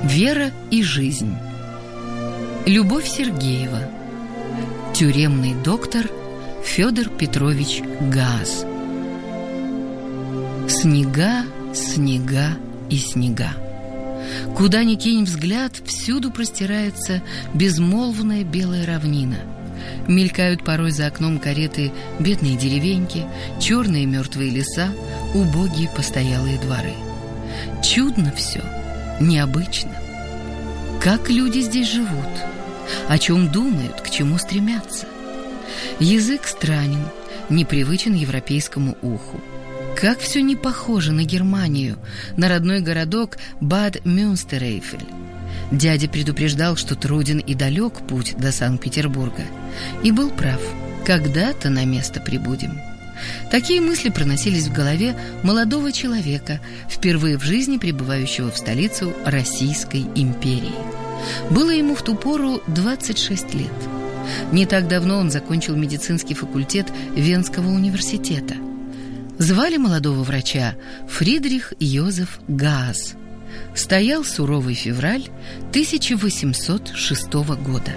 Вера и жизнь. Любовь Сергеева. Тюремный доктор Федор Петрович Гааз. Снега, снега и снега. Куда ни кинь взгляд, всюду простирается безмолвная белая равнина. Мелькают порой за окном кареты бедные деревеньки, черные мертвые леса, убогие постоялые дворы. Чудно все, необычно. Как люди здесь живут? О чем думают, к чему стремятся? Язык странен, непривычен европейскому уху. Как все не похоже на Германию, на родной городок Бад Мюнстерэйфель. Дядя предупреждал, что труден и далек путь до Санкт-Петербурга. И был прав. Когда-то на место прибудем. Такие мысли проносились в голове молодого человека, впервые в жизни прибывающего в столицу Российской империи. Было ему в ту пору 26 лет. Не так давно он закончил медицинский факультет Венского университета. Звали молодого врача Фридрих Йозеф Гааз. Стоял суровый февраль 1806 года.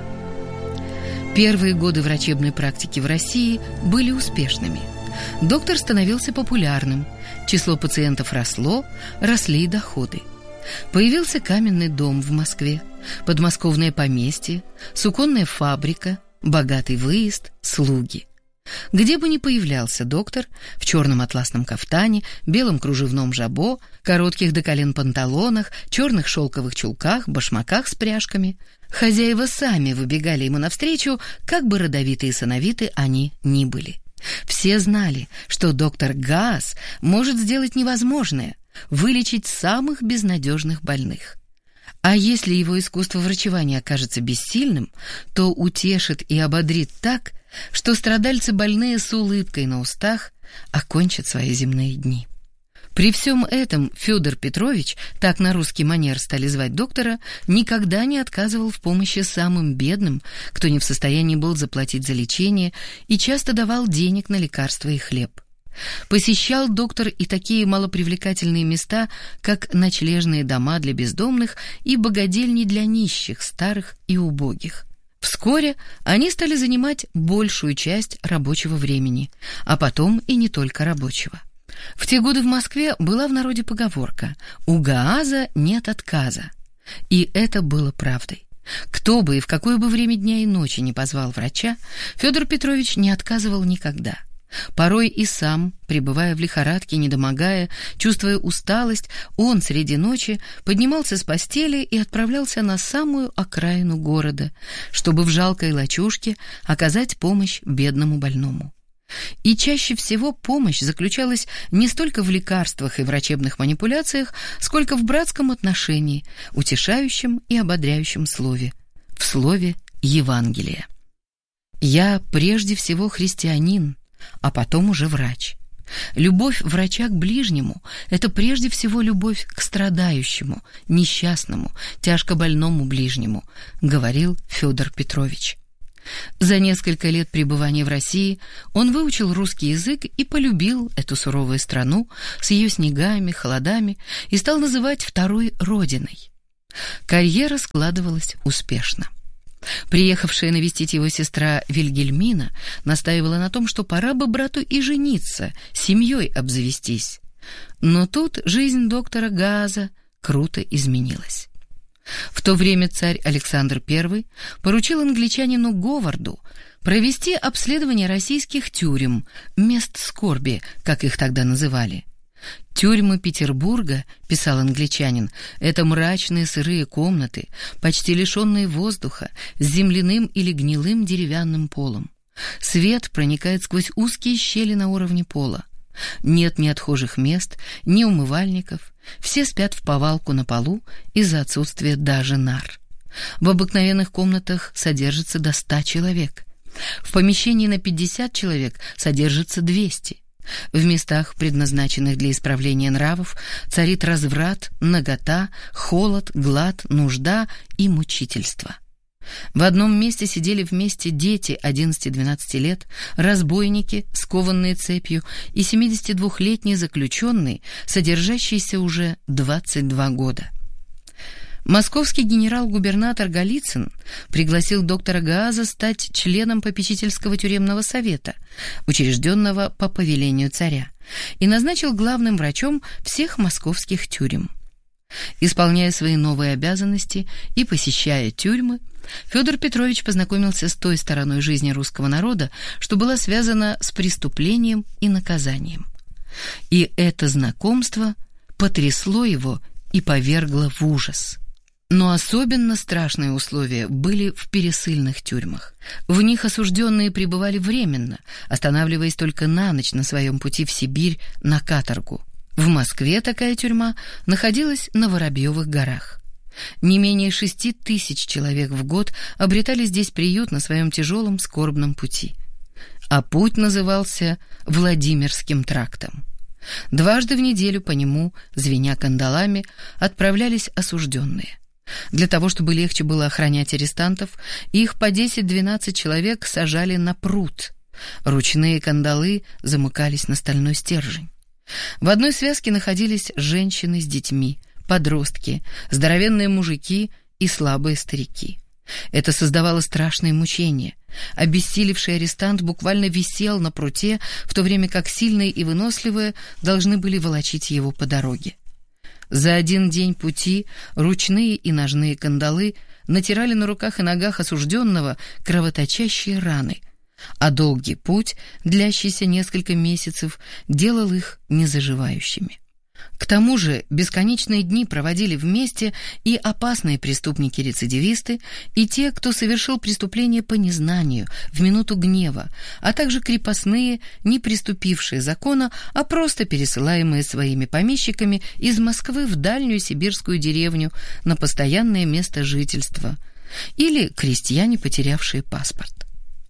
Первые годы врачебной практики в России были успешными. Доктор становился популярным, число пациентов росло, росли и доходы. Появился каменный дом в Москве, подмосковное поместье, суконная фабрика, богатый выезд, слуги. Где бы ни появлялся доктор, в черном атласном кафтане, белом кружевном жабо, коротких до колен панталонах, черных шелковых чулках, башмаках с пряжками, хозяева сами выбегали ему навстречу, как бы родовиты и сановиты они ни были. Все знали, что доктор Гааз может сделать невозможное — вылечить самых безнадежных больных. А если его искусство врачевания окажется бессильным, то утешит и ободрит так, что страдальцы больные с улыбкой на устах окончат свои земные дни. При всем этом Федор Петрович, так на русский манер стали звать доктора, никогда не отказывал в помощи самым бедным, кто не в состоянии был заплатить за лечение, и часто давал денег на лекарства и хлеб. Посещал доктор и такие малопривлекательные места, как ночлежные дома для бездомных и богадельни для нищих, старых и убогих. Вскоре они стали занимать большую часть рабочего времени, а потом и не только рабочего. В те годы в Москве была в народе поговорка «У Гааза нет отказа». И это было правдой. Кто бы и в какое бы время дня и ночи не позвал врача, Федор Петрович не отказывал никогда. Порой и сам, пребывая в лихорадке, недомогая, чувствуя усталость, он среди ночи поднимался с постели и отправлялся на самую окраину города, чтобы в жалкой лачужке оказать помощь бедному больному. И чаще всего помощь заключалась не столько в лекарствах и врачебных манипуляциях, сколько в братском отношении, утешающем и ободряющем слове, в слове Евангелия. «Я прежде всего христианин, а потом уже врач. Любовь врача к ближнему — это прежде всего любовь к страдающему, несчастному, тяжко больному ближнему», — говорил Федор Петрович. За несколько лет пребывания в России он выучил русский язык и полюбил эту суровую страну с ее снегами, холодами и стал называть второй родиной. Карьера складывалась успешно. Приехавшая навестить его сестра Вильгельмина настаивала на том, что пора бы брату и жениться, семьей обзавестись. Но тут жизнь доктора Гааза круто изменилась. В то время царь Александр I поручил англичанину Говарду провести обследование российских тюрем, мест скорби, как их тогда называли. «Тюрьмы Петербурга, — писал англичанин, — это мрачные сырые комнаты, почти лишенные воздуха, с земляным или гнилым деревянным полом. Свет проникает сквозь узкие щели на уровне пола. Нет ни отхожих мест, ни умывальников, все спят в повалку на полу из-за отсутствия даже нар. В обыкновенных комнатах содержится до 100 человек. В помещении на 50 человек содержится 200. В местах, предназначенных для исправления нравов, царит разврат, нагота, холод, глад, нужда и мучительство. В одном месте сидели вместе дети 11-12 лет, разбойники, скованные цепью, и 72-летний заключенный, содержащийся уже 22 года. Московский генерал-губернатор Голицын пригласил доктора Гааза стать членом попечительского тюремного совета, учрежденного по повелению царя, и назначил главным врачом всех московских тюрем. Исполняя свои новые обязанности и посещая тюрьмы, Федор Петрович познакомился с той стороной жизни русского народа, что была связана с преступлением и наказанием. И это знакомство потрясло его и повергло в ужас. Но особенно страшные условия были в пересыльных тюрьмах. В них осужденные пребывали временно, останавливаясь только на ночь на своем пути в Сибирь на каторгу. В Москве такая тюрьма находилась на Воробьевых горах. Не менее 6 тысяч человек в год обретали здесь приют на своем тяжелом скорбном пути. А путь назывался Владимирским трактом. Дважды в неделю по нему, звеня кандалами, отправлялись осужденные. Для того, чтобы легче было охранять арестантов, их по 10-12 человек сажали на прут. Ручные кандалы замыкались на стальной стержень. В одной связке находились женщины с детьми, подростки, здоровенные мужики и слабые старики. Это создавало страшные мучения. Обессилевший арестант буквально висел на пруте, в то время как сильные и выносливые должны были волочить его по дороге. За один день пути ручные и ножные кандалы натирали на руках и ногах осужденного кровоточащие раны, а долгий путь, длящийся несколько месяцев, делал их незаживающими. К тому же бесконечные дни проводили вместе и опасные преступники-рецидивисты, и те, кто совершил преступление по незнанию, в минуту гнева, а также крепостные, не приступившие закона, а просто пересылаемые своими помещиками из Москвы в дальнюю сибирскую деревню на постоянное место жительства, или крестьяне, потерявшие паспорт.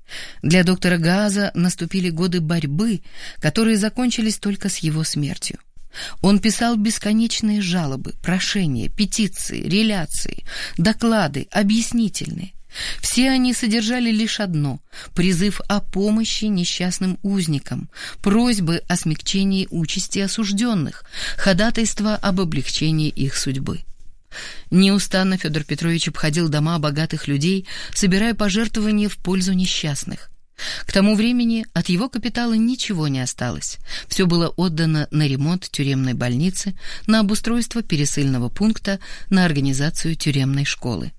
Для доктора Гааза наступили годы борьбы, которые закончились только с его смертью. Он писал бесконечные жалобы, прошения, петиции, реляции, доклады, объяснительные. Все они содержали лишь одно – призыв о помощи несчастным узникам, просьбы о смягчении участи осужденных, ходатайство об облегчении их судьбы. Неустанно Федор Петрович обходил дома богатых людей, собирая пожертвования в пользу несчастных. К тому времени от его капитала ничего не осталось. Все было отдано на ремонт тюремной больницы, на обустройство пересыльного пункта, на организацию тюремной школы.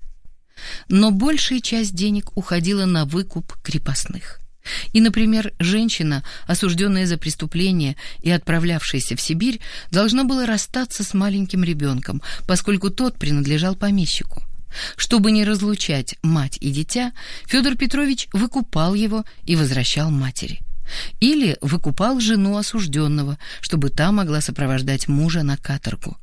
Но большая часть денег уходила на выкуп крепостных. И, например, женщина, осужденная за преступление и отправлявшаяся в Сибирь, должна была расстаться с маленьким ребенком, поскольку тот принадлежал помещику. Чтобы не разлучать мать и дитя, Федор Петрович выкупал его и возвращал матери. Или выкупал жену осужденного, чтобы та могла сопровождать мужа на каторгу.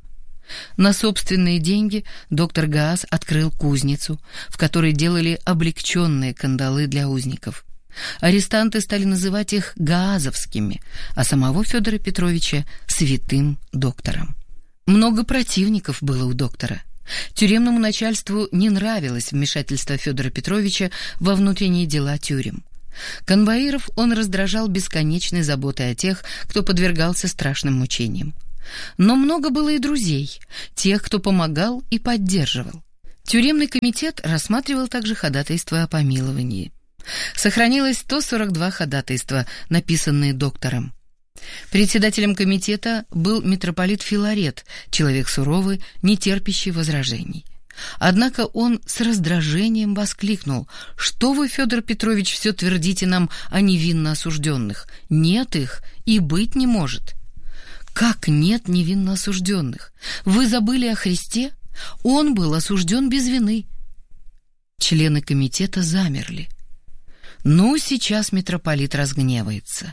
На собственные деньги доктор Гааз открыл кузницу, в которой делали облегченные кандалы для узников. Арестанты стали называть их гаазовскими, а самого Федора Петровича – святым доктором. Много противников было у доктора. Тюремному начальству не нравилось вмешательство Федора Петровича во внутренние дела тюрем. Конвоиров он раздражал бесконечной заботой о тех, кто подвергался страшным мучениям. Но много было и друзей, тех, кто помогал и поддерживал. Тюремный комитет рассматривал также ходатайства о помиловании. Сохранилось 142 ходатайства, написанные доктором. Председателем комитета был митрополит Филарет, человек суровый, не терпящий возражений. Однако он с раздражением воскликнул: «Что вы, Федор Петрович, все твердите нам о невинно осужденных? Нет их и быть не может». «Как нет невинно осужденных? Вы забыли о Христе? Он был осужден без вины». Члены комитета замерли. «Ну, сейчас митрополит разгневается».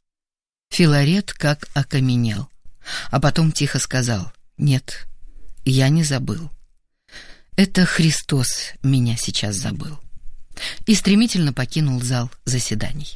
Филарет как окаменел, а потом тихо сказал: «Нет, я не забыл. Это Христос меня сейчас забыл». И стремительно покинул зал заседаний.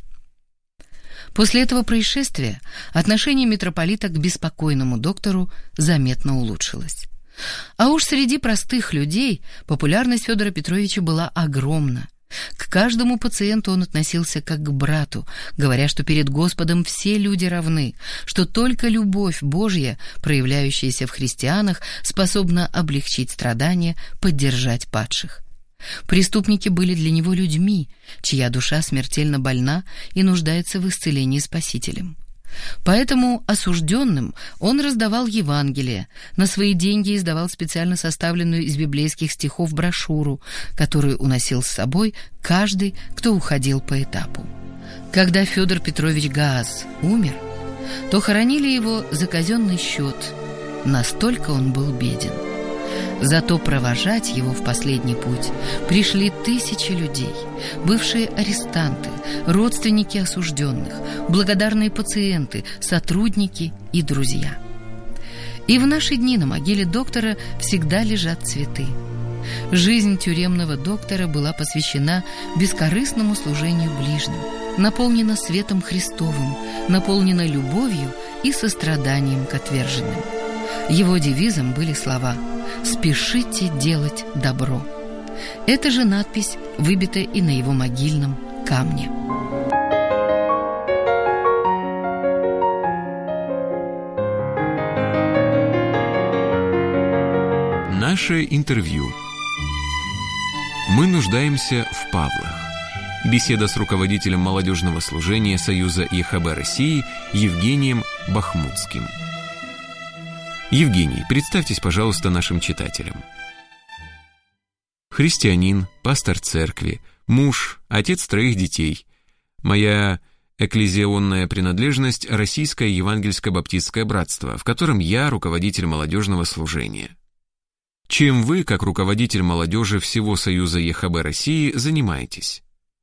После этого происшествия отношение митрополита к беспокойному доктору заметно улучшилось. А уж среди простых людей популярность Федора Петровича была огромна. К каждому пациенту он относился как к брату, говоря, что перед Господом все люди равны, что только любовь Божья, проявляющаяся в христианах, способна облегчить страдания, поддержать падших. Преступники были для него людьми, чья душа смертельно больна и нуждается в исцелении Спасителем. Поэтому осужденным он раздавал Евангелие, на свои деньги издавал специально составленную из библейских стихов брошюру, которую уносил с собой каждый, кто уходил по этапу. Когда Федор Петрович Гааз умер, то хоронили его за казенный счет, настолько он был беден. Зато провожать его в последний путь пришли тысячи людей, бывшие арестанты, родственники осужденных, благодарные пациенты, сотрудники и друзья. И в наши дни на могиле доктора всегда лежат цветы. Жизнь тюремного доктора была посвящена бескорыстному служению ближним, наполнена светом Христовым, наполнена любовью и состраданием к отверженным. Его девизом были слова «Спешите делать добро». Эта же надпись выбита и на его могильном камне. Наше интервью. Мы нуждаемся в Павлах. Беседа с руководителем молодежного служения Союза ЕХБ России Евгением Бахмутским. Евгений, представьтесь, пожалуйста, нашим читателям. Христианин, пастор церкви, муж, отец 3 детей. Моя экклезионная принадлежность – Российское евангельско-баптистское братство, в котором я руководитель молодежного служения. Чем вы, как руководитель молодежи всего Союза ЕХБ России, занимаетесь?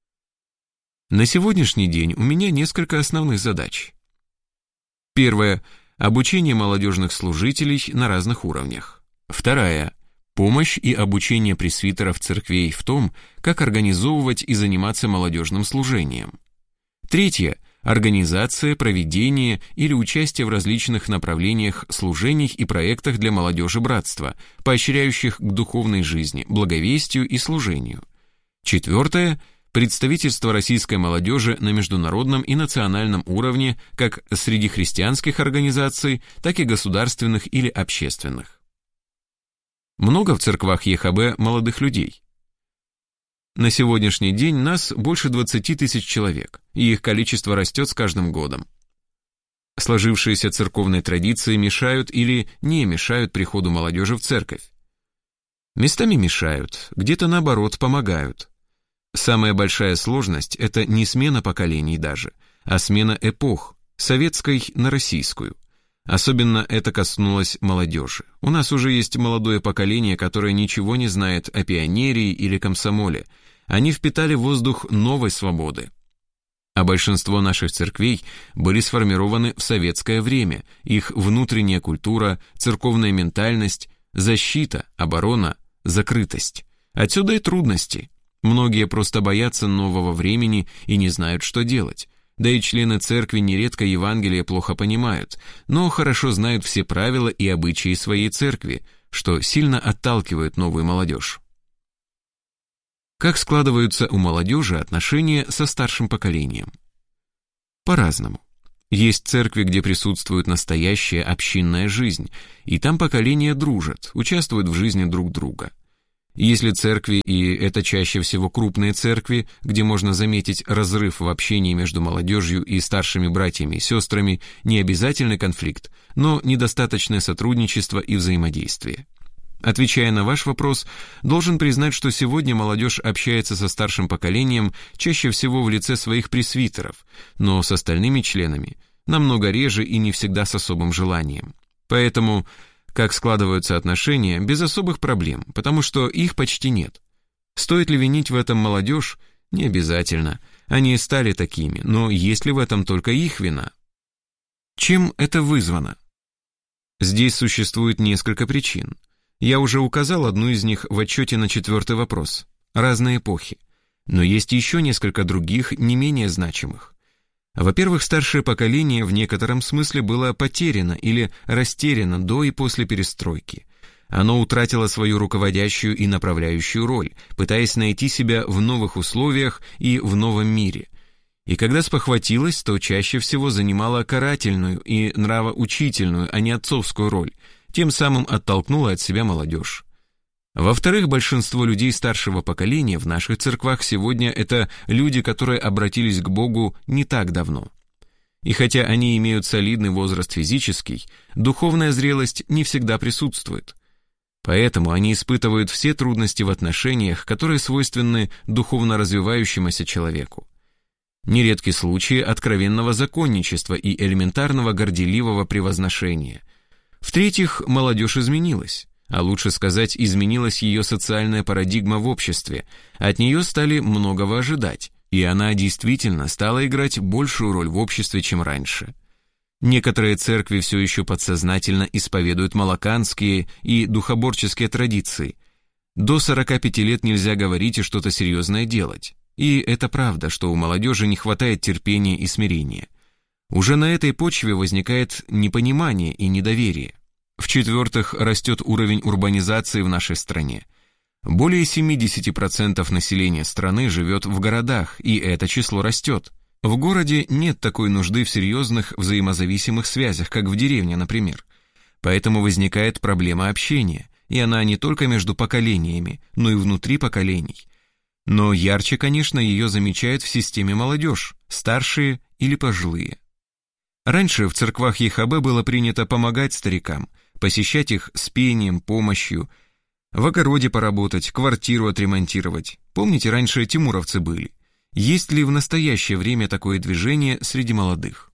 На сегодняшний день у меня несколько основных задач. Первое – обучение молодежных служителей на разных уровнях. Вторая – помощь и обучение пресвитеров церквей в том, как организовывать и заниматься молодежным служением. Третье – организация, проведение или участие в различных направлениях служений и проектах для молодежи братства, поощряющих к духовной жизни, благовестию и служению. Четвертое – представительство российской молодежи на международном и национальном уровне как среди христианских организаций, так и государственных или общественных. Много в церквах ЕХБ молодых людей. На сегодняшний день нас больше 20 тысяч человек, и их количество растет с каждым годом. Сложившиеся церковные традиции мешают или не мешают приходу молодежи в церковь. Местами мешают, где-то наоборот помогают. Самая большая сложность – это не смена поколений даже, а смена эпох, советской на российскую. Особенно это коснулось молодежи. У нас уже есть молодое поколение, которое ничего не знает о пионерии или комсомоле. Они впитали воздух новой свободы. А большинство наших церквей были сформированы в советское время. Их внутренняя культура, церковная ментальность, защита, оборона, закрытость. Отсюда и трудности. Многие просто боятся нового времени и не знают, что делать. Да и члены церкви нередко Евангелие плохо понимают, но хорошо знают все правила и обычаи своей церкви, что сильно отталкивает новую молодежь. Как складываются у молодежи отношения со старшим поколением? По-разному. Есть церкви, где присутствует настоящая общинная жизнь, и там поколения дружат, участвуют в жизни друг друга. Если церкви, и это чаще всего крупные церкви, где можно заметить разрыв в общении между молодежью и старшими братьями и сестрами, не обязательный конфликт, но недостаточное сотрудничество и взаимодействие. Отвечая на ваш вопрос, должен признать, что сегодня молодежь общается со старшим поколением чаще всего в лице своих пресвитеров, но с остальными членами намного реже и не всегда с особым желанием. Поэтому как складываются отношения, без особых проблем, потому что их почти нет. Стоит ли винить в этом молодежь? Не обязательно. Они стали такими, но есть ли в этом только их вина? Чем это вызвано? Здесь существует несколько причин. Я уже указал одну из них в отчете на 4-й вопрос. Разные эпохи. Но есть еще несколько других, не менее значимых. Во-первых, старшее поколение в некотором смысле было потеряно или растеряно до и после перестройки. Оно утратило свою руководящую и направляющую роль, пытаясь найти себя в новых условиях и в новом мире. И когда спохватилось, то чаще всего занимало карательную и нравоучительную, а не отцовскую роль, тем самым оттолкнуло от себя молодежь. Во-вторых, большинство людей старшего поколения в наших церквах сегодня это люди, которые обратились к Богу не так давно. И хотя они имеют солидный возраст физический, духовная зрелость не всегда присутствует. Поэтому они испытывают все трудности в отношениях, которые свойственны духовно развивающемуся человеку. Нередки случаи откровенного законничества и элементарного горделивого превозношения. В-третьих, молодежь изменилась, а лучше сказать, изменилась ее социальная парадигма в обществе, от нее стали многого ожидать, и она действительно стала играть большую роль в обществе, чем раньше. Некоторые церкви все еще подсознательно исповедуют молоканские и духоборческие традиции. До 45 лет нельзя говорить и что-то серьезное делать. И это правда, что у молодежи не хватает терпения и смирения. Уже на этой почве возникает непонимание и недоверие. В-четвертых, растет уровень урбанизации в нашей стране. Более 70% населения страны живет в городах, и это число растет. В городе нет такой нужды в серьезных взаимозависимых связях, как в деревне, например. Поэтому возникает проблема общения, и она не только между поколениями, но и внутри поколений. Но ярче, конечно, ее замечает в системе молодежь, старшие или пожилые. Раньше в церквах ЕХБ было принято помогать старикам, посещать их с пением, помощью, в огороде поработать, квартиру отремонтировать. Помните, раньше тимуровцы были? Есть ли в настоящее время такое движение среди молодых?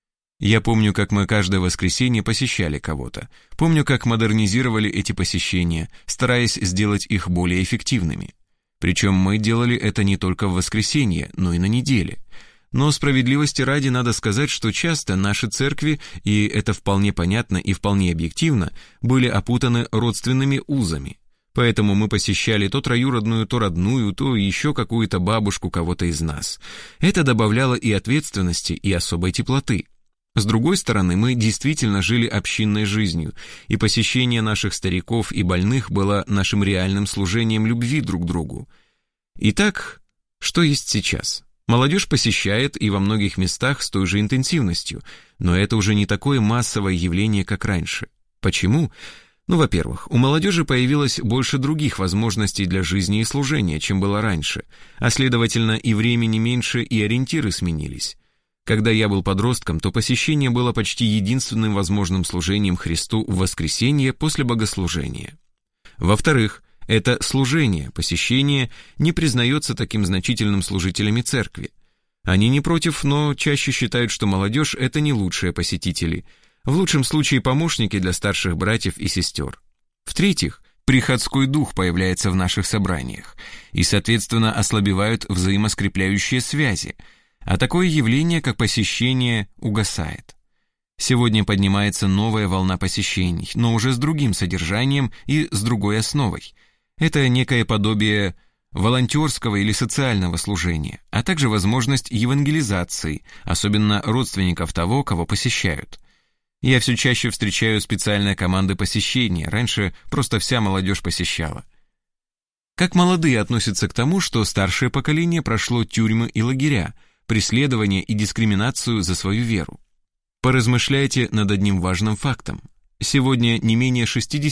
Я помню, как мы каждое воскресенье посещали кого-то. Помню, как модернизировали эти посещения, стараясь сделать их более эффективными. Причем мы делали это не только в воскресенье, но и на неделе. Но справедливости ради надо сказать, что часто наши церкви, и это вполне понятно и вполне объективно, были опутаны родственными узами. Поэтому мы посещали то троюродную, то родную, то еще какую-то бабушку кого-то из нас. Это добавляло и ответственности, и особой теплоты. С другой стороны, мы действительно жили общинной жизнью, и посещение наших стариков и больных было нашим реальным служением любви друг к другу. Итак, что есть сейчас? Молодежь посещает и во многих местах с той же интенсивностью, но это уже не такое массовое явление, как раньше. Почему? Во-первых, у молодежи появилось больше других возможностей для жизни и служения, чем было раньше, а следовательно и времени меньше, и ориентиры сменились. Когда я был подростком, то посещение было почти единственным возможным служением Христу в воскресенье после богослужения. Во-вторых, это служение, посещение не признается таким значительным служителями церкви. Они не против, но чаще считают, что молодежь – это не лучшие посетители, в лучшем случае помощники для старших братьев и сестер. В-третьих, приходской дух появляется в наших собраниях, и, соответственно, ослабевают взаимоскрепляющие связи, а такое явление, как посещение, угасает. Сегодня поднимается новая волна посещений, но уже с другим содержанием и с другой основой. Это некое подобие волонтерского или социального служения, а также возможность евангелизации, особенно родственников того, кого посещают. Я все чаще встречаю специальные команды посещения, раньше просто вся молодежь посещала. Как молодые относятся к тому, что старшее поколение прошло тюрьмы и лагеря, преследование и дискриминацию за свою веру? Поразмышляйте над одним важным фактом. Сегодня не менее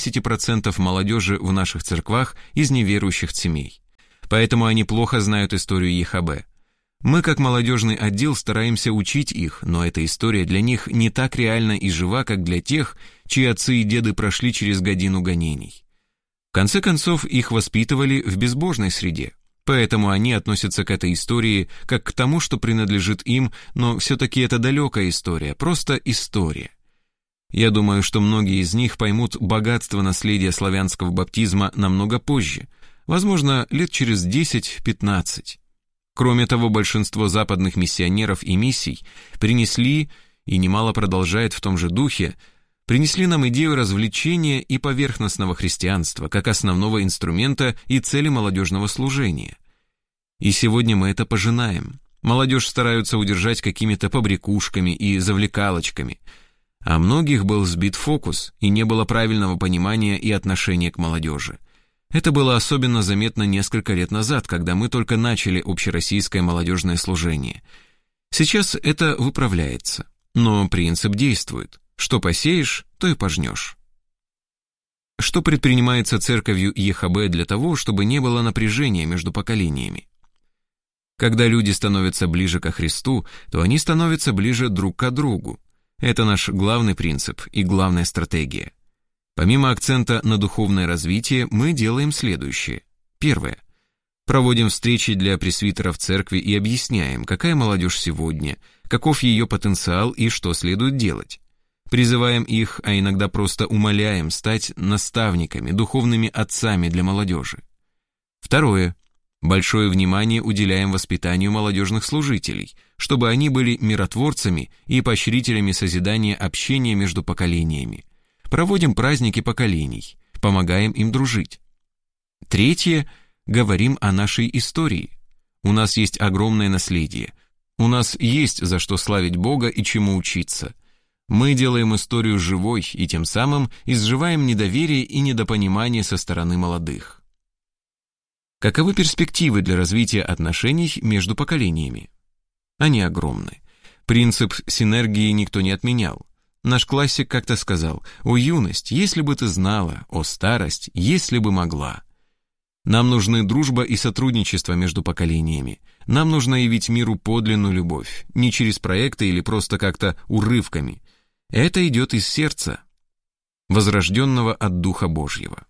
60% молодежи в наших церквах из неверующих семей. Поэтому они плохо знают историю ЕХБ. Мы, как молодежный отдел, стараемся учить их, но эта история для них не так реальна и жива, как для тех, чьи отцы и деды прошли через годину гонений. В конце концов, их воспитывали в безбожной среде, поэтому они относятся к этой истории как к тому, что принадлежит им, но все-таки это далекая история, просто история. Я думаю, что многие из них поймут богатство наследия славянского баптизма намного позже, возможно, лет через 10-15. Кроме того, большинство западных миссионеров и миссий принесли, и немало продолжает в том же духе, принесли нам идею развлечения и поверхностного христианства как основного инструмента и цели молодежного служения. И сегодня мы это пожинаем. Молодежь стараются удержать какими-то побрякушками и завлекалочками. А многих был сбит фокус, и не было правильного понимания и отношения к молодежи. Это было особенно заметно несколько лет назад, когда мы только начали общероссийское молодежное служение. Сейчас это выправляется, но принцип действует. Что посеешь, то и пожнешь. Что предпринимается церковью ЕХБ для того, чтобы не было напряжения между поколениями? Когда люди становятся ближе ко Христу, то они становятся ближе друг к другу. Это наш главный принцип и главная стратегия. Помимо акцента на духовное развитие, мы делаем следующее. Первое. Проводим встречи для пресвитеров церкви и объясняем, какая молодежь сегодня, каков ее потенциал и что следует делать. Призываем их, а иногда просто умоляем стать наставниками, духовными отцами для молодежи. Второе. Большое внимание уделяем воспитанию молодежных служителей, чтобы они были миротворцами и поощрителями созидания общения между поколениями. Проводим праздники поколений, помогаем им дружить. Третье. Говорим о нашей истории. У нас есть огромное наследие. У нас есть за что славить Бога и чему учиться. Мы делаем историю живой и тем самым изживаем недоверие и недопонимание со стороны молодых. Каковы перспективы для развития отношений между поколениями? Они огромны. Принцип синергии никто не отменял. Наш классик как-то сказал: «О, юность, если бы ты знала, о, старость, если бы могла». Нам нужны дружба и сотрудничество между поколениями. Нам нужно явить миру подлинную любовь, не через проекты или просто как-то урывками. Это идет из сердца, возрожденного от Духа Божьего.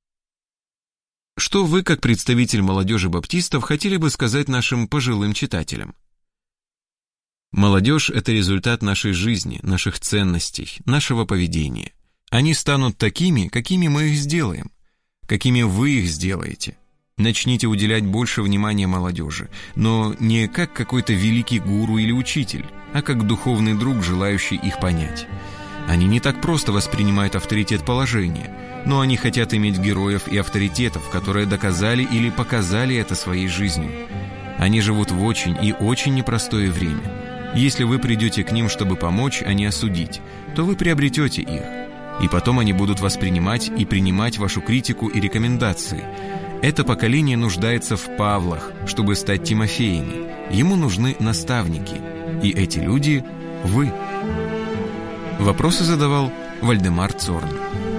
Что вы, как представитель молодежи баптистов, хотели бы сказать нашим пожилым читателям? Молодежь – это результат нашей жизни, наших ценностей, нашего поведения. Они станут такими, какими мы их сделаем, какими вы их сделаете. Начните уделять больше внимания молодежи, но не как какой-то великий гуру или учитель, а как духовный друг, желающий их понять. Они не так просто воспринимают авторитет положения, но они хотят иметь героев и авторитетов, которые доказали или показали это своей жизнью. Они живут в очень и очень непростое время. Если вы придете к ним, чтобы помочь, а не осудить, то вы приобретете их. И потом они будут воспринимать и принимать вашу критику и рекомендации. Это поколение нуждается в Павлах, чтобы стать Тимофеями. Ему нужны наставники. И эти люди – вы. Вопросы задавал Вальдемар Цорн.